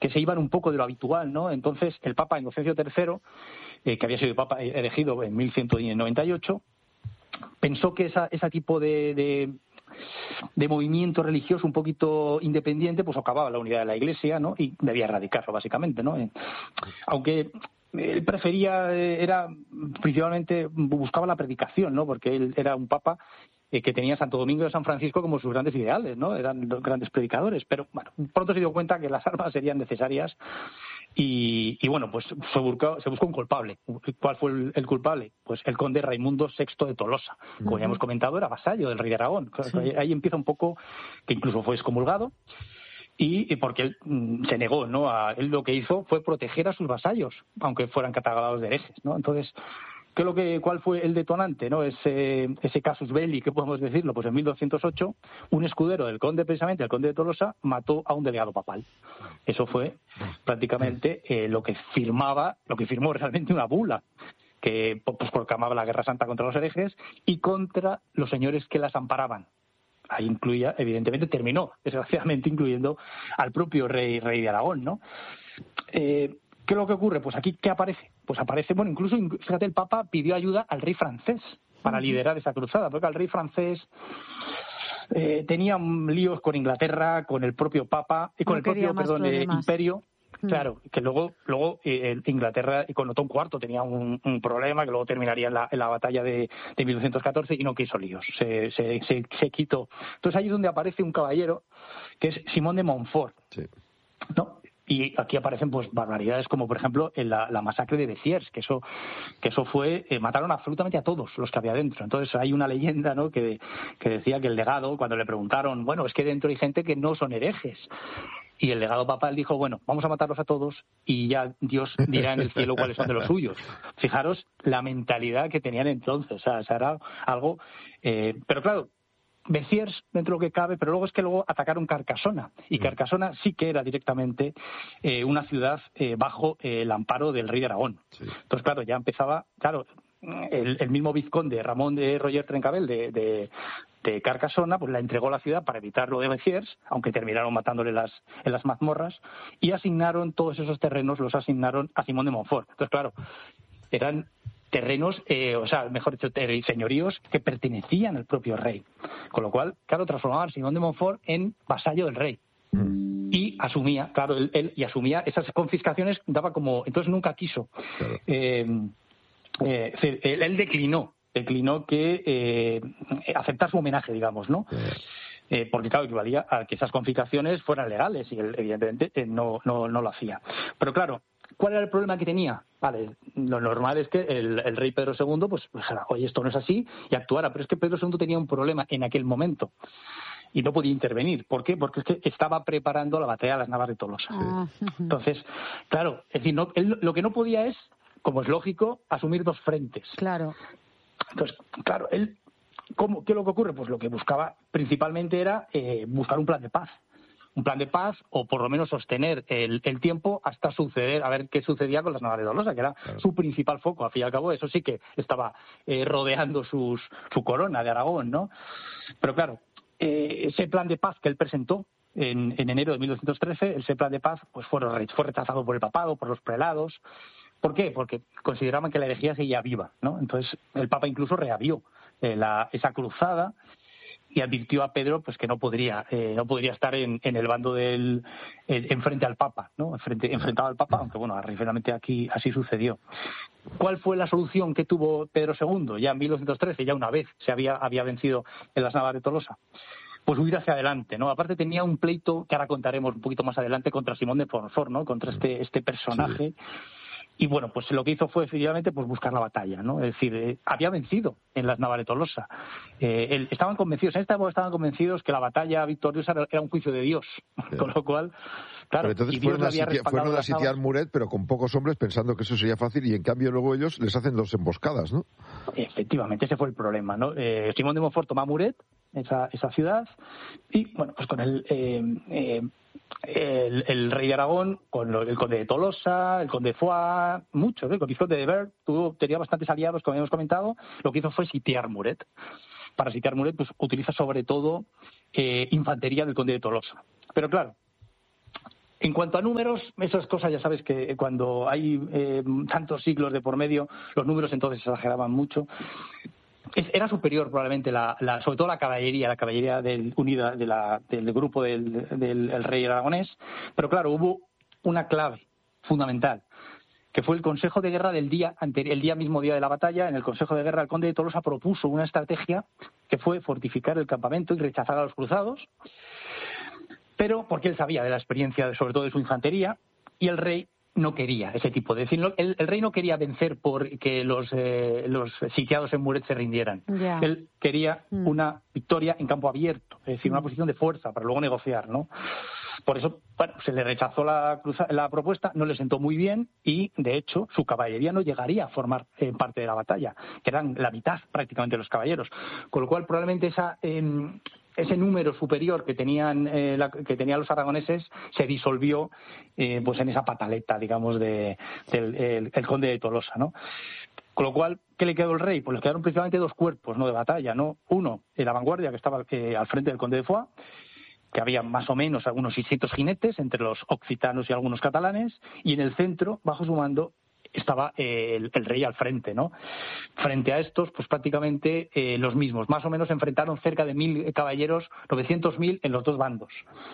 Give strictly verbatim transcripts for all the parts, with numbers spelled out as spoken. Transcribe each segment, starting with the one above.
que se iban un poco de lo habitual, ¿no? Entonces, el Papa Inocencio tercero, eh, que había sido el Papa elegido en mil ciento noventa y ocho, pensó que esa, ese tipo de, de, de movimiento religioso un poquito independiente, pues acababa la unidad de la Iglesia, ¿no? Y debía erradicarlo, básicamente, ¿no? Aunque él prefería, era principalmente, buscaba la predicación, ¿no? Porque él era un papa eh, que tenía a Santo Domingo de San Francisco como sus grandes ideales, ¿no? Eran los grandes predicadores, pero bueno, pronto se dio cuenta que las armas serían necesarias y, y bueno, pues se buscó, se buscó un culpable. ¿Cuál fue el, el culpable? Pues el conde Raimundo sexto de Tolosa, como uh-huh. ya hemos comentado, era vasallo del rey de Aragón. Sí. Ahí empieza un poco, que incluso fue excomulgado, y porque él mm, se negó, ¿no? A, él lo que hizo fue proteger a sus vasallos, aunque fueran catalogados de herejes, ¿no? Entonces, ¿qué es lo que, ¿cuál fue el detonante, no? Ese, ese casus belli, ¿qué podemos decirlo? Pues en mil doscientos ocho, un escudero del conde, precisamente, el conde de Tolosa, mató a un delegado papal. Eso fue prácticamente eh, lo que firmaba, lo que firmó realmente una bula, que pues proclamaba la guerra santa contra los herejes y contra los señores que las amparaban. Ahí incluía, evidentemente, terminó, desgraciadamente, incluyendo al propio rey rey de Aragón, ¿no? Eh, ¿Qué es lo que ocurre? Pues aquí, ¿qué aparece? Pues aparece, bueno, incluso, fíjate, el Papa pidió ayuda al rey francés para liderar esa cruzada, porque el rey francés eh, tenía líos con Inglaterra, con el propio Papa, y con no el propio, perdón, eh, imperio. Claro, que luego luego eh, Inglaterra y con Otón cuarto tenía un, un problema que luego terminaría en la, en la batalla de, de mil doscientos catorce y no quiso líos, se, se, se, se quitó. Entonces ahí es donde aparece un caballero que es Simón de Montfort, sí. ¿no? Y aquí aparecen pues barbaridades como por ejemplo en la, la masacre de Béziers, que eso que eso fue eh, mataron absolutamente a todos los que había dentro. Entonces hay una leyenda, ¿no? que, que decía que el legado, cuando le preguntaron, bueno, es que dentro hay gente que no son herejes. Y el legado papal dijo, bueno, vamos a matarlos a todos y ya Dios dirá en el cielo cuáles son de los suyos. Fijaros la mentalidad que tenían entonces, o sea, o sea era algo... Eh, pero claro, Béziers dentro de lo que cabe, pero luego es que luego atacaron Carcasona, y Carcasona sí que era directamente eh, una ciudad eh, bajo eh, el amparo del rey de Aragón. Sí. Entonces, claro, ya empezaba... claro el, el mismo vizconde Ramón de Roger Trencabel de... de de Carcasona, pues la entregó la ciudad para evitar lo de Béziers, aunque terminaron matándole las, en las mazmorras, y asignaron todos esos terrenos, los asignaron a Simón de Montfort. Entonces, claro, eran terrenos, eh, o sea, mejor dicho, señoríos que pertenecían al propio rey. Con lo cual, claro, transformaban a Simón de Montfort en vasallo del rey. Mm. Y asumía, claro, él, él y asumía esas confiscaciones, daba como... Entonces nunca quiso. Claro. Eh, eh, él, él declinó. declinó que eh, aceptar su homenaje, digamos, ¿no? Eh, porque, claro, equivalía a que esas confiscaciones fueran legales y él, evidentemente, eh, no, no, no lo hacía. Pero, claro, ¿cuál era el problema que tenía? Vale, lo normal es que el, el rey Pedro segundo, pues, dijera, oye, esto no es así, y actuara. Pero es que Pedro segundo tenía un problema en aquel momento y no podía intervenir. ¿Por qué? Porque es que estaba preparando la batalla de las Navas de Tolosa. Ah. Entonces, claro, es decir, no, él, lo que no podía es, como es lógico, asumir dos frentes. Claro. Entonces, claro, él, ¿cómo, ¿qué es lo que ocurre? Pues lo que buscaba principalmente era eh, buscar un plan de paz. Un plan de paz, o por lo menos sostener el, el tiempo hasta suceder, a ver qué sucedía con las Navas de Tolosa, que era claro. su principal foco. Al fin y al cabo, eso sí que estaba eh, rodeando sus, su corona de Aragón, ¿no? Pero claro, eh, ese plan de paz que él presentó en, en enero de mil doscientos trece, ese plan de paz pues fue, fue rechazado por el papado, por los prelados. ¿Por qué? Porque consideraban que la herejía seguía viva, ¿no? Entonces el Papa incluso reavió eh, la, esa cruzada y advirtió a Pedro pues que no podría eh, no podría estar en, en el bando del eh, enfrente al Papa, ¿no? Enfrente, enfrentado al Papa, aunque bueno, finalmente aquí así sucedió. ¿Cuál fue la solución que tuvo Pedro segundo? Ya en mil doscientos trece, ya una vez se había había vencido en las Navas de Tolosa. Pues huir hacia adelante, ¿no? Aparte tenía un pleito que ahora contaremos un poquito más adelante contra Simón de Montfort, ¿no? Contra este este personaje. Sí. Y bueno, pues lo que hizo fue efectivamente pues buscar la batalla, ¿no? Es decir, eh, había vencido en las Navas de Tolosa. Eh, él, estaban convencidos, en esta época estaban convencidos que la batalla victoriosa era un juicio de Dios, sí. Con lo cual, claro, pero entonces y Dios fueron, a sitiar, fueron a sitiar Muret, pero con pocos hombres, pensando que eso sería fácil, y en cambio luego ellos les hacen dos emboscadas, ¿no? Efectivamente, ese fue el problema, ¿no? Eh, Simón de Montfort toma Muret, esa, esa ciudad, y bueno, pues con el... Eh, eh, El, el rey de Aragón, con el conde de Tolosa, el conde de Foix, muchos, ¿eh? El vizconde de Bert, tuvo, tenía bastantes aliados, como habíamos comentado. Lo que hizo fue sitiar Muret. Para sitiar Muret, pues utiliza sobre todo eh, infantería del conde de Tolosa. Pero claro, En cuanto a números, esas cosas ya sabes que cuando hay eh, tantos siglos de por medio, los números entonces se exageraban mucho. Era superior probablemente, la, la, sobre todo la caballería, la caballería del, unida de la, del grupo del, del el rey aragonés, pero claro, hubo una clave fundamental, que fue el Consejo de Guerra del día anterior, el día mismo día de la batalla. En el Consejo de Guerra el conde de Tolosa propuso una estrategia que fue fortificar el campamento y rechazar a los cruzados, pero porque él sabía de la experiencia, sobre todo de su infantería, y el rey no quería ese tipo de decir, el, el rey no quería vencer porque los eh, los sitiados en Muret se rindieran. Yeah. Él quería mm. una victoria en campo abierto, es decir, mm. una posición de fuerza para luego negociar, ¿no? Por eso, bueno, se le rechazó la, cruza, la propuesta, no le sentó muy bien y, de hecho, su caballería no llegaría a formar eh, parte de la batalla, que eran la mitad prácticamente de los caballeros. Con lo cual, probablemente esa eh, ese número superior que tenían eh, la, que tenían los aragoneses se disolvió eh, pues en esa pataleta, digamos, de, del el, el conde de Tolosa, ¿no? Con lo cual, ¿qué le quedó al rey? Pues le quedaron principalmente dos cuerpos, ¿no?, de batalla, ¿no? Uno, en la vanguardia, que estaba eh, al frente del conde de Foix, que había más o menos algunos seiscientos jinetes entre los occitanos y algunos catalanes, y en el centro, bajo su mando, estaba eh, el, el rey al frente, ¿no? Frente a estos, pues prácticamente eh, los mismos. Más o menos se enfrentaron cerca de mil caballeros, novecientos mil en los dos bandos.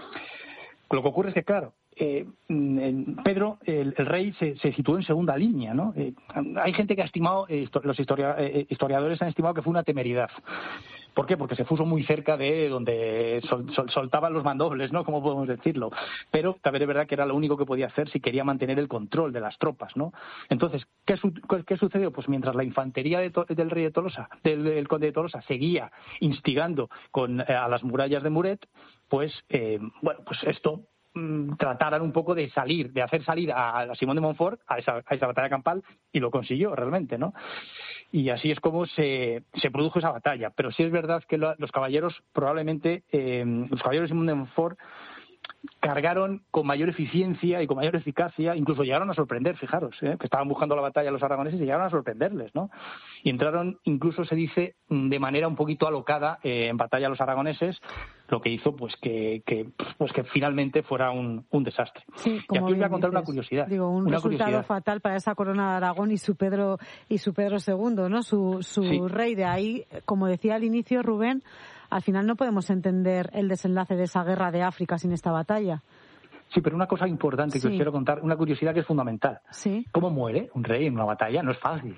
Lo que ocurre es que, claro, eh, Pedro, el, el rey, se, se situó en segunda línea, ¿no? Eh, hay gente que ha estimado, eh, los historia, eh, historiadores han estimado que fue una temeridad. ¿Por qué? Porque se puso muy cerca de donde sol, sol, soltaban los mandobles, ¿no? Como podemos decirlo. Pero también es verdad que era lo único que podía hacer si quería mantener el control de las tropas, ¿no? Entonces, ¿qué, su, qué sucedió? Pues mientras la infantería de to, del rey de Tolosa, del, del conde de Tolosa, seguía instigando con, eh, a las murallas de Muret, pues, eh, bueno, pues esto trataran un poco de salir, de hacer salir a, a Simón de Montfort a esa, a esa batalla campal, y lo consiguió realmente, ¿no? Y así es como se, se produjo esa batalla. Pero sí es verdad que lo, los caballeros probablemente, eh, los caballeros de Simón de Montfort cargaron con mayor eficiencia y con mayor eficacia, incluso llegaron a sorprender, fijaros, ¿eh? que estaban buscando la batalla los aragoneses y llegaron a sorprenderles, ¿no? Y entraron, incluso se dice, de manera un poquito alocada eh, en batalla los aragoneses, lo que hizo pues que, que pues que finalmente fuera un, un desastre. Sí, y aquí os voy a contar dices, una curiosidad. Digo, un una resultado curiosidad. fatal para esa corona de Aragón y su Pedro y su Pedro segundo, ¿no? Su, su sí. rey. De ahí, como decía al inicio Rubén, al final no podemos entender el desenlace de esa guerra de África sin esta batalla. Sí, pero una cosa importante que sí. os quiero contar, una curiosidad que es fundamental. Sí. ¿Cómo muere un rey en una batalla? No es fácil.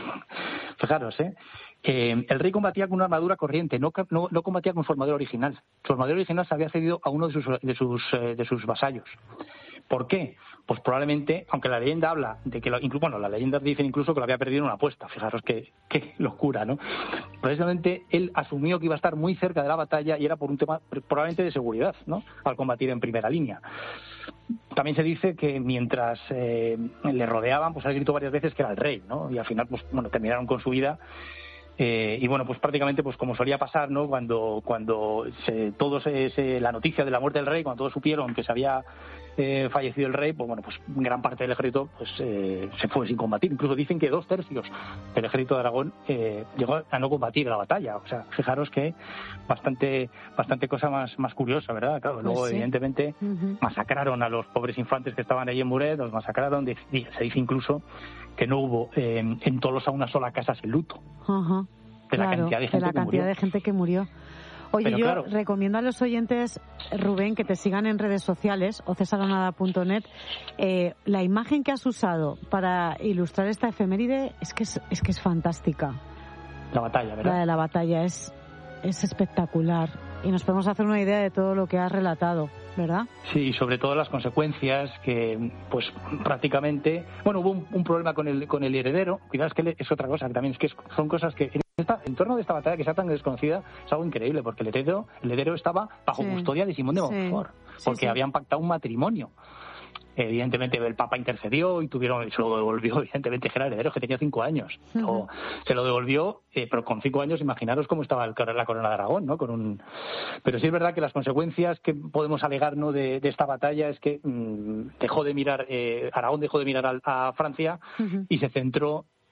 Fijaros, ¿eh? Eh, el rey combatía con una armadura corriente, no, no, no combatía con su armadura original. Su armadura original se había cedido a uno de sus, de sus, eh, de sus vasallos. ¿Por qué? Pues probablemente, aunque la leyenda habla de que, lo, incluso, bueno, las leyendas dicen incluso que lo había perdido en una apuesta. Fijaros qué, qué locura, ¿no? Precisamente él asumió que iba a estar muy cerca de la batalla y era por un tema probablemente de seguridad, ¿no? Al combatir en primera línea. También se dice que mientras eh, le rodeaban, pues él gritó varias veces que era el rey, ¿no? Y al final, pues bueno, terminaron con su vida. Eh, y bueno, pues prácticamente, pues como solía pasar, ¿no? Cuando cuando se, todos se, se, la noticia de la muerte del rey, cuando todos supieron que se había eh, fallecido el rey, pues bueno, pues gran parte del ejército pues eh, se fue sin combatir. Incluso dicen que dos tercios del ejército de Aragón eh, llegó a no combatir en la batalla. O sea, fijaros que bastante bastante cosa más más curiosa, ¿verdad? Claro, luego pues sí. evidentemente uh-huh. masacraron a los pobres infantes que estaban ahí en Muret, los masacraron. Se dice incluso que no hubo eh, en Tolosa una sola casa sin luto. Uh-huh. De la claro, cantidad de gente de la que cantidad murió. de gente que murió. Oye, Pero yo claro, recomiendo a los oyentes, Rubén, que te sigan en redes sociales, o cesaronada punto net. Eh, la imagen que has usado para ilustrar esta efeméride es que es, es que es fantástica. La batalla, ¿verdad? La de la batalla es, es espectacular. Y nos podemos hacer una idea de todo lo que has relatado, ¿verdad? Sí, y sobre todo las consecuencias que, pues, prácticamente... Bueno, hubo un, un problema con el con el heredero. Cuidado, es que es otra cosa, que también es que son cosas que... En, esta, en torno de esta batalla que sea tan desconocida, es algo increíble, porque el heredero, el heredero estaba bajo sí. custodia de Simón de Montfort, sí. porque sí, sí. habían pactado un matrimonio. Evidentemente el Papa intercedió y tuvieron y se lo devolvió, evidentemente, que era heredero, que tenía cinco años. Uh-huh. O, se lo devolvió, eh, pero con cinco años, imaginaros cómo estaba el, la corona de Aragón, ¿no? Con un... Pero sí es verdad que las consecuencias que podemos alegar, ¿no?, de, de esta batalla es que mmm, dejó de mirar, eh, Aragón dejó de mirar a, a Francia uh-huh. y se centró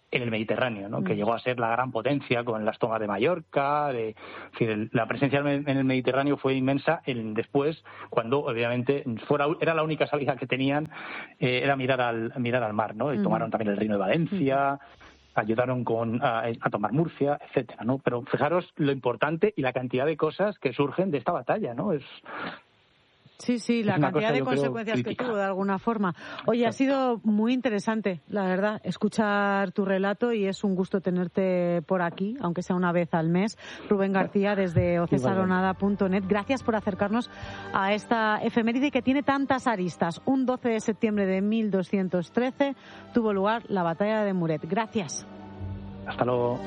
en el Mediterráneo, ¿no? Mm. Que llegó a ser la gran potencia con las tomas de Mallorca. De, es decir, el, la presencia en el Mediterráneo fue inmensa. En, después, cuando obviamente fuera, era la única salida que tenían, eh, era mirar al mirar al mar, ¿no? Y tomaron mm. también el Reino de Valencia. Mm. Ayudaron con a, a tomar Murcia, etcétera, ¿no? Pero fijaros lo importante y la cantidad de cosas que surgen de esta batalla, ¿no? Es Sí, sí, la cantidad de consecuencias que tuvo de alguna forma. Oye, ha sido muy interesante, la verdad, escuchar tu relato y es un gusto tenerte por aquí, aunque sea una vez al mes. Rubén García, desde ocesaronada punto net. Gracias por acercarnos a esta efeméride que tiene tantas aristas. Un doce de septiembre de mil doscientos trece tuvo lugar la batalla de Muret. Gracias. Hasta luego.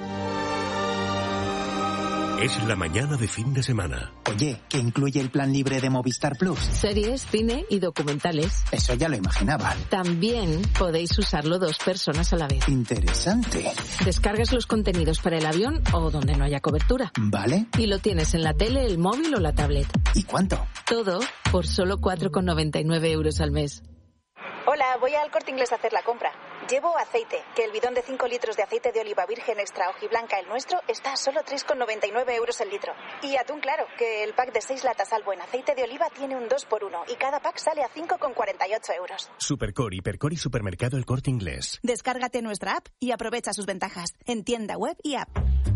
Es la mañana de fin de semana. Oye, ¿qué incluye el plan libre de Movistar Plus? Series, cine y documentales. Eso ya lo imaginaba. También podéis usarlo dos personas a la vez. Interesante. Descargas los contenidos para el avión o donde no haya cobertura. Vale. Y lo tienes en la tele, el móvil o la tablet. ¿Y cuánto? Todo por solo cuatro con noventa y nueve euros al mes. Hola, voy al Corte Inglés a hacer la compra. Llevo aceite, que el bidón de cinco litros de aceite de oliva virgen extra hojiblanca, el nuestro, está a solo tres con noventa y nueve euros el litro. Y atún claro, que el pack de seis latas Albo en aceite de oliva tiene un dos por uno y cada pack sale a cinco con cuarenta y ocho euros. Supercor, Hipercor y Supermercado El Corte Inglés. Descárgate nuestra app y aprovecha sus ventajas en tienda web y app.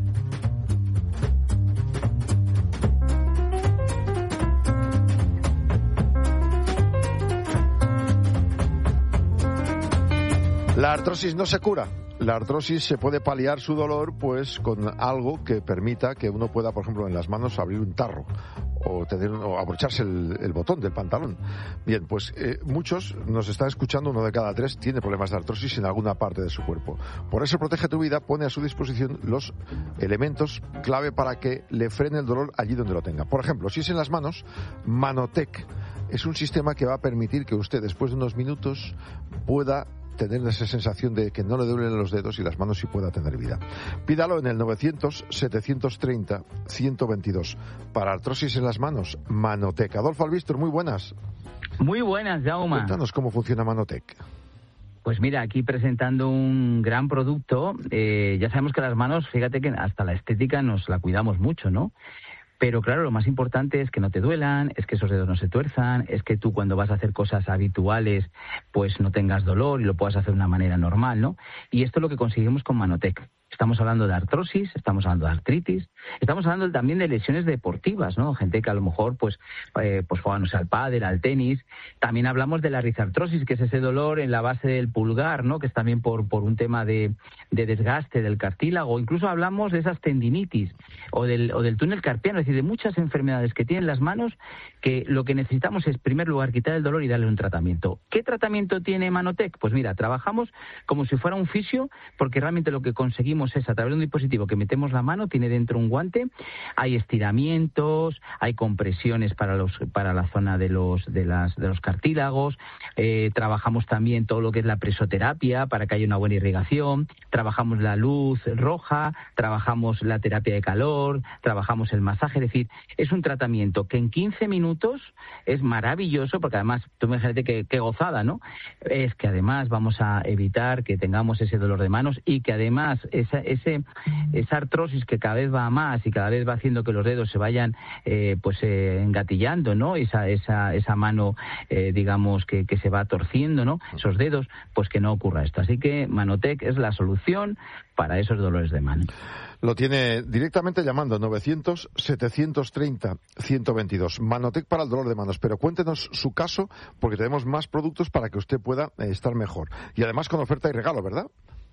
La artrosis no se cura. La artrosis se puede paliar su dolor pues con algo que permita que uno pueda, por ejemplo, en las manos abrir un tarro o, tener, o abrocharse el, el botón del pantalón. Bien, pues eh, muchos nos están escuchando, uno de cada tres tiene problemas de artrosis en alguna parte de su cuerpo. Por eso Protege tu Vida pone a su disposición los elementos clave para que le frene el dolor allí donde lo tenga. Por ejemplo, si es en las manos, Manotec es un sistema que va a permitir que usted después de unos minutos pueda tener esa sensación de que no le duelen los dedos y las manos sí pueda tener vida. Pídalo en el novecientos, setecientos treinta, ciento veintidós. Para artrosis en las manos, Manotec. Adolfo Albistor, muy buenas. Muy buenas, Jaume. Cuéntanos cómo funciona Manotec. Pues mira, aquí presentando un gran producto. Eh, ya sabemos que las manos, fíjate que hasta la estética nos la cuidamos mucho, ¿no? Pero claro, lo más importante es que no te duelan, es que esos dedos no se tuerzan, es que tú cuando vas a hacer cosas habituales pues no tengas dolor y lo puedas hacer de una manera normal, ¿no? Y esto es lo que conseguimos con Manotec. Estamos hablando de artrosis, estamos hablando de artritis, estamos hablando también de lesiones deportivas, ¿no? Gente que a lo mejor pues eh, pues juega, no sé, al pádel, al tenis. También hablamos de la rizartrosis, que es ese dolor en la base del pulgar, ¿no? Que es también por por un tema de, de desgaste del cartílago. Incluso hablamos de esas tendinitis o del o del túnel carpiano, es decir, de muchas enfermedades que tienen las manos, que lo que necesitamos es, en primer lugar, quitar el dolor y darle un tratamiento. ¿Qué tratamiento tiene Manotec? Pues mira, trabajamos como si fuera un fisio, porque realmente lo que conseguimos es, a través de un dispositivo que metemos la mano, tiene dentro un guante, hay estiramientos, hay compresiones para los para la zona de los de las de los cartílagos, eh, trabajamos también todo lo que es la presoterapia para que haya una buena irrigación, trabajamos la luz roja, trabajamos la terapia de calor, trabajamos el masaje, es decir, es un tratamiento que en quince minutos es maravilloso, porque además, tú imagínate qué, qué gozada, ¿no? Es que además vamos a evitar que tengamos ese dolor de manos y que además esa, ese, esa artrosis que cada vez va a más y cada vez va haciendo que los dedos se vayan eh, pues eh, engatillando, ¿no? Esa, esa, esa mano, eh, digamos, que, que se va torciendo, ¿no? Esos dedos, pues que no ocurra esto. Así que Manotec es la solución para esos dolores de mano. Lo tiene directamente llamando novecientos, setecientos treinta, ciento veintidós. Manotec para el dolor de manos. Pero cuéntenos su caso, porque tenemos más productos para que usted pueda eh, estar mejor. Y además con oferta y regalo, ¿verdad?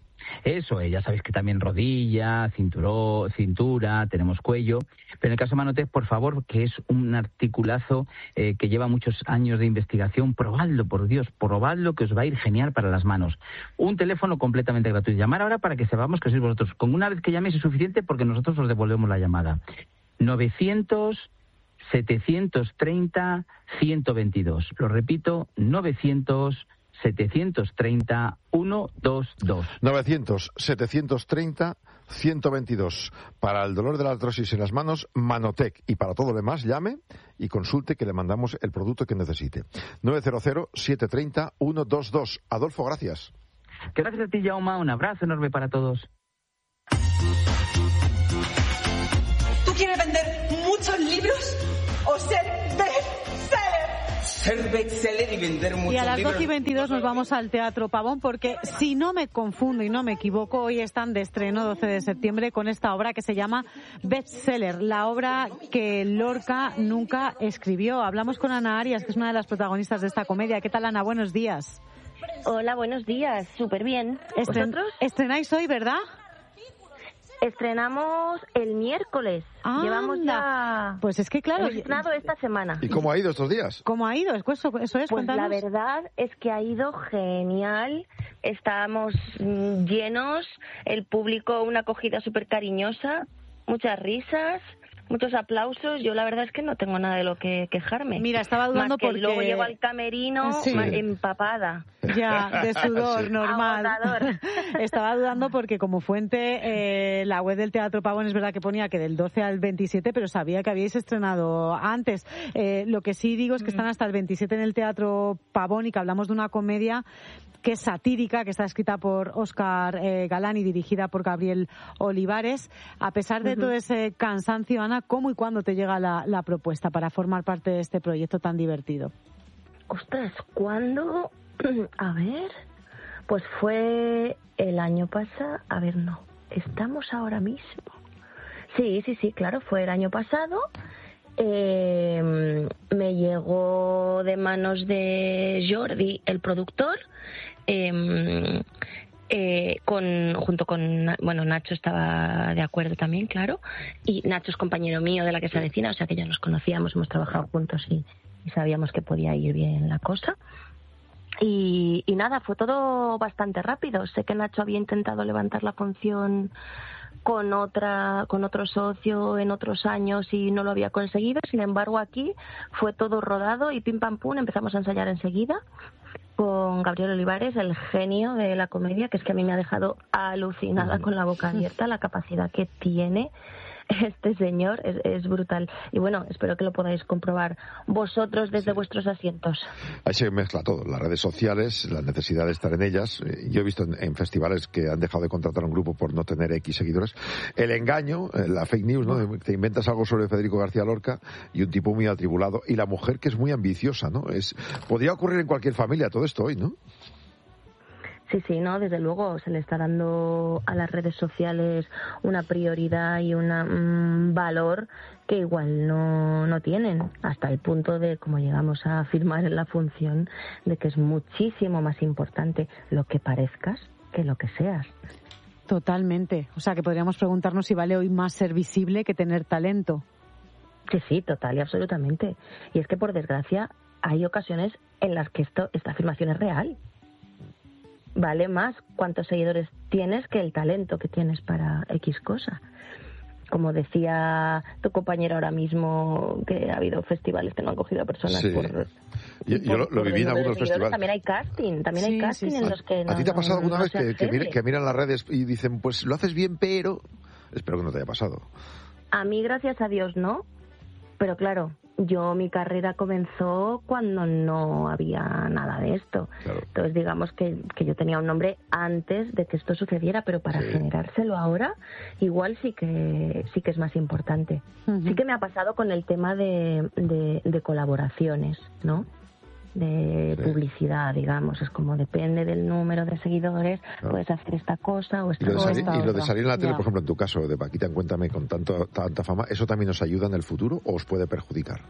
Eso, eh, ya sabéis que también rodilla, cinturó, cintura, tenemos cuello. Pero en el caso de Manotec, por favor, que es un articulazo eh, que lleva muchos años de investigación, probadlo, por Dios, probadlo, que os va a ir genial para las manos. Un teléfono completamente gratuito. Llamar ahora para que sepamos que sois vosotros. Con una vez que llaméis es suficiente, porque nosotros os devolvemos la llamada. novecientos, setecientos treinta, ciento veintidós. Lo repito, novecientos, setecientos treinta, ciento veintidós. novecientos, setecientos treinta, ciento veintidós. Para el dolor de la artrosis en las manos, Manotec. Y para todo lo demás, llame y consulte, que le mandamos el producto que necesite. nueve cero cero, siete tres cero, ciento veintidós. Adolfo, gracias. Que gracias a ti, Jaume, un abrazo enorme para todos. ¿Tú quieres vender muchos libros o ser bestseller? Ser bestseller y vender muchos libros. Y a las doce y veintidós nos vamos al Teatro Pavón, porque si no me confundo y no me equivoco, hoy están de estreno, doce de septiembre, con esta obra que se llama Bestseller, la obra que Lorca nunca escribió. Hablamos con Ana Arias, que es una de las protagonistas de esta comedia. ¿Qué tal, Ana? Buenos días. Hola, buenos días. Súper bien. Estren- ¿Vosotros? Estrenáis hoy, ¿verdad? Estrenamos el miércoles. Anda. Llevamos ya... Pues es que claro... Hemos estrenado esta semana. ¿Y cómo ha ido estos días? ¿Cómo ha ido? Eso, eso es, Pues cuéntanos. la verdad es que ha ido genial. Estamos mm, llenos, el público una acogida súper cariñosa, muchas risas, muchos aplausos. Yo la verdad es que no tengo nada de lo que quejarme. Mira, estaba dudando Más que porque... luego llego al camerino Sí. ma- empapada. Ya, de sudor, Sí. normal. Agotador. Estaba dudando porque como fuente eh, la web del Teatro Pavón es verdad que ponía que del doce al veintisiete, pero sabía que habíais estrenado antes. Eh, lo que sí digo es que están hasta el veintisiete en el Teatro Pavón y que hablamos de una comedia que es satírica, que está escrita por Óscar eh, Galán y dirigida por Gabriel Olivares. A pesar de Ujú. todo ese cansancio, Ana, ¿cómo y cuándo te llega la, la propuesta para formar parte de este proyecto tan divertido? Ostras, ¿cuándo? A ver, pues fue el año pasado. A ver, no, estamos ahora mismo. Sí, sí, sí, claro, fue el año pasado. Eh, me llegó de manos de Jordi, el productor, eh, eh, con, junto con, bueno, Nacho estaba de acuerdo también, claro, y Nacho es compañero mío de La que se avecina, o sea que ya nos conocíamos, hemos trabajado juntos y, y sabíamos que podía ir bien la cosa. Y, y nada, fue todo bastante rápido. Sé que Nacho había intentado levantar la función con otra con otro socio en otros años y no lo había conseguido. Sin embargo, aquí fue todo rodado y pim pam pum, empezamos a ensayar enseguida con Gabriel Olivares, el genio de la comedia, que es que a mí me ha dejado alucinada con la boca abierta, la capacidad que tiene este señor es, es brutal. Y bueno, espero que lo podáis comprobar vosotros desde sí. vuestros asientos. Ahí se mezcla todo, las redes sociales, la necesidad de estar en ellas. Yo he visto en, en festivales que han dejado de contratar a un grupo por no tener X seguidores. El engaño, la fake news, ¿no? Te inventas algo sobre Federico García Lorca y un tipo muy atribulado. Y la mujer que es muy ambiciosa, ¿no? Es, podría ocurrir en cualquier familia todo esto hoy, ¿no? Sí, sí, no, desde luego se le está dando a las redes sociales una prioridad y un um, valor que igual no, no tienen, hasta el punto de, como llegamos a afirmar en la función, de que es muchísimo más importante lo que parezcas que lo que seas. Totalmente. O sea, que podríamos preguntarnos si vale hoy más ser visible que tener talento. Sí, sí, total y absolutamente. Y es que, por desgracia, hay ocasiones en las que esto, esta afirmación es real. Vale más cuántos seguidores tienes que el talento que tienes para X cosa. Como decía tu compañero ahora mismo, que ha habido festivales que no han cogido a personas sí. por... Yo, por, yo lo, lo viví en algunos festivales. También hay casting, también sí, hay casting sí, sí. en los que no... ¿A ti te ha pasado alguna no vez se que, que, miren, que miran las redes y dicen, pues lo haces bien, pero... Espero que no te haya pasado. A mí, gracias a Dios, no. Pero claro, yo mi carrera comenzó cuando no había nada de esto. Claro. Entonces, digamos que, que yo tenía un nombre antes de que esto sucediera, pero para sí. generárselo ahora, igual sí que sí que es más importante. Uh-huh. Sí que me ha pasado con el tema de, de, de colaboraciones, ¿no? De sí. publicidad, digamos. Es como depende del número de seguidores, claro. puedes hacer esta cosa o esta y lo de salir, cosa. Y lo de salir en la tele, ya. por ejemplo, en tu caso, de Paquita, Cuéntame, con tanto, tanta fama, ¿eso también nos ayuda en el futuro o os puede perjudicar?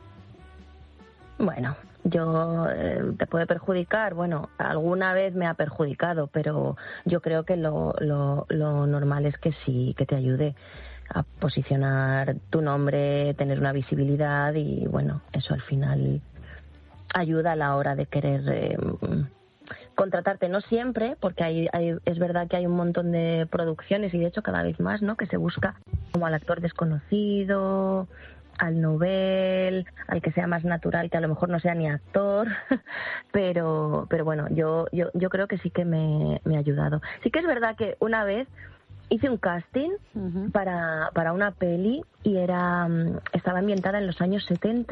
Bueno, yo eh, te puede perjudicar, bueno, alguna vez me ha perjudicado, pero yo creo que lo, lo, lo normal es que sí, que te ayude a posicionar tu nombre, tener una visibilidad y bueno, eso al final ayuda a la hora de querer eh, contratarte, no siempre, porque hay, hay, es verdad que hay un montón de producciones y de hecho cada vez más, ¿no? Que se busca como al actor desconocido, al novel, al que sea más natural, que a lo mejor no sea ni actor, pero pero bueno, yo yo yo creo que sí que me, me ha ayudado. Sí que es verdad que una vez hice un casting uh-huh. para para una peli y era estaba ambientada en los años setenta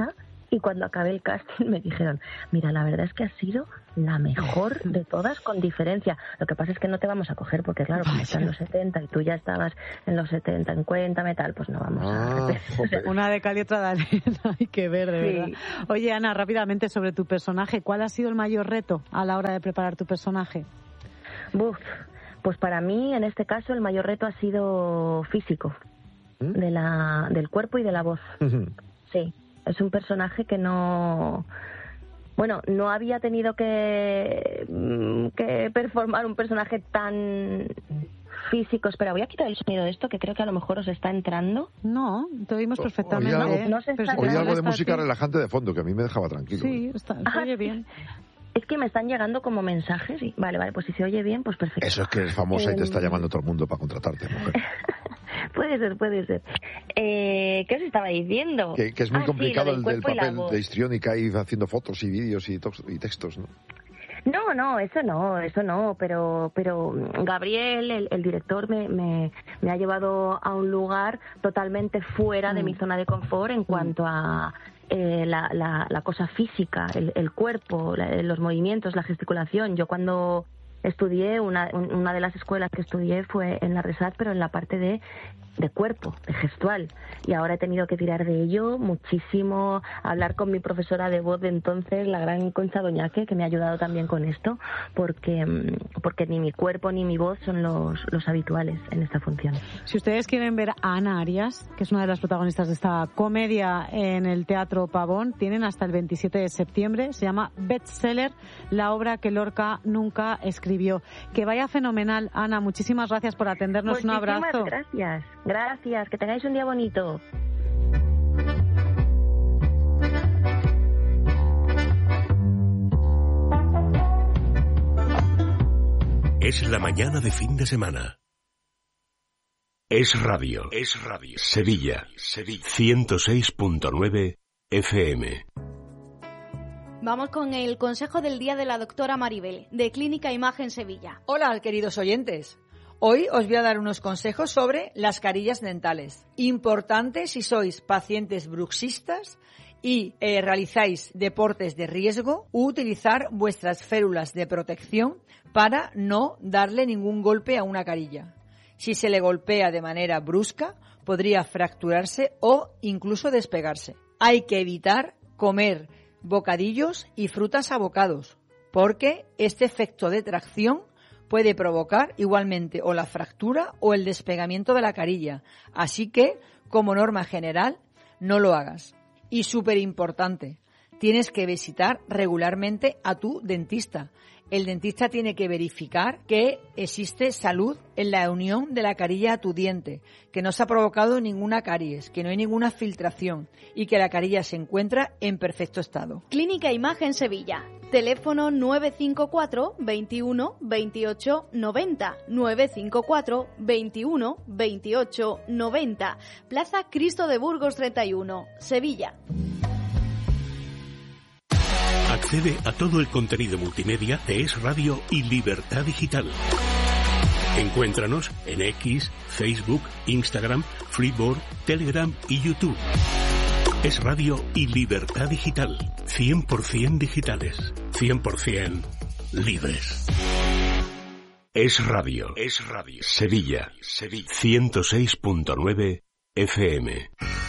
Y cuando acabé el casting me dijeron, mira, la verdad es que has sido la mejor de todas con diferencia. Lo que pasa es que no te vamos a coger porque, claro, como están los setenta y tú ya estabas en los setenta, en Cuéntame tal, pues no vamos ah, a... Okay. Una de cal y otra de arena, hay que ver, de sí. verdad. Oye, Ana, rápidamente sobre tu personaje, ¿cuál ha sido el mayor reto a la hora de preparar tu personaje? Buf, pues para mí, en este caso, el mayor reto ha sido físico, ¿Mm? de la, del cuerpo y de la voz. Uh-huh. Sí. Es un personaje que no... Bueno, no había tenido que, que performar un personaje tan físico. Espera, voy a quitar el sonido de esto, que creo que a lo mejor os está entrando. No, te oímos perfectamente. Oí algo, no se está oí algo de música así. Relajante de fondo, que a mí me dejaba tranquilo. Sí, está, se oye bien. Es que me están llegando como mensajes y vale, vale, pues si se oye bien, pues perfecto. Eso es que eres famosa eh... y te está llamando todo el mundo para contratarte, mujer. Puede ser, puede ser. Eh, ¿Qué os estaba diciendo? Que, que es muy ah, complicado sí, el del papel de histriónica y haciendo fotos y vídeos y, tox, y textos, ¿no? No, no, eso no, eso no, pero pero Gabriel, el, el director, me, me, me ha llevado a un lugar totalmente fuera mm. de mi zona de confort en mm. cuanto a... Eh, la, la, la cosa física, el, el cuerpo, la, los movimientos, la gesticulación. Yo cuando estudié, una, una de las escuelas que estudié fue en la RESAT, pero en la parte de, de cuerpo, de gestual. Y ahora he tenido que tirar de ello muchísimo, hablar con mi profesora de voz de entonces, la gran Concha Doñaque, que me ha ayudado también con esto, porque, porque ni mi cuerpo ni mi voz son los, los habituales en esta función. Si ustedes quieren ver a Ana Arias, que es una de las protagonistas de esta comedia en el Teatro Pavón, tienen hasta el veintisiete de septiembre, se llama Bestseller, la obra que Lorca nunca escribió. Que vaya fenomenal, Ana, muchísimas gracias por atendernos, muchísimas un abrazo. gracias, gracias, que tengáis un día bonito. Es la mañana de fin de semana. Es radio, es radio. Sevilla, Sevilla. ciento seis punto nueve F M. Vamos con el consejo del día de la doctora Maribel, de Clínica Imagen Sevilla. Hola, queridos oyentes. Hoy os voy a dar unos consejos sobre las carillas dentales. Importante si sois pacientes bruxistas y eh, realizáis deportes de riesgo, utilizar vuestras férulas de protección para no darle ningún golpe a una carilla. Si se le golpea de manera brusca, podría fracturarse o incluso despegarse. Hay que evitar comer bocadillos y frutas a bocados, porque este efecto de tracción puede provocar igualmente o la fractura o el despegamiento de la carilla. Así que, como norma general, no lo hagas. Y súper importante, tienes que visitar regularmente a tu dentista. El dentista tiene que verificar que existe salud en la unión de la carilla a tu diente, que no se ha provocado ninguna caries, que no hay ninguna filtración y que la carilla se encuentra en perfecto estado. Clínica Imagen Sevilla. Teléfono nueve cinco cuatro, veintiuno, veintiocho, noventa. nueve cinco cuatro, veintiuno, veintiocho, noventa. Plaza Cristo de Burgos treinta y uno, Sevilla. Accede a todo el contenido multimedia de Es Radio y Libertad Digital. Encuéntranos en X, Facebook, Instagram, Freeboard, Telegram y YouTube. Es Radio y Libertad Digital. cien por ciento digitales. cien por ciento libres. Es Radio. Es Radio. Sevilla. Sevilla. ciento seis punto nueve F M.